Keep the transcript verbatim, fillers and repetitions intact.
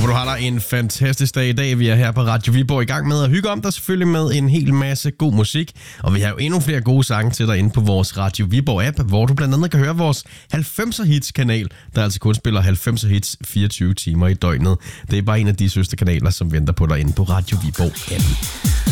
håber, du har dig en fantastisk dag i dag. Vi er her på Radio Viborg i gang med at hygge om dig selvfølgelig med en hel masse god musik. Og vi har jo endnu flere gode sange til dig inde på vores Radio Viborg-app, hvor du blandt andet kan høre vores halvfemser hits-kanal, der altså kun spiller halvfemser hits fireogtyve timer i døgnet. Det er bare en af de søsterkanaler, som venter på dig inde på Radio Viborg-appen.